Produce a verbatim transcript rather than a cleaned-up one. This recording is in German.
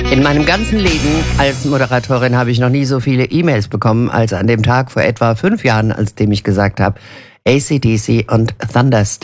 In meinem ganzen Leben als Moderatorin habe ich noch nie so viele E-Mails bekommen als an dem Tag vor etwa fünf Jahren, als dem ich gesagt habe, A C D C und Thunderstick.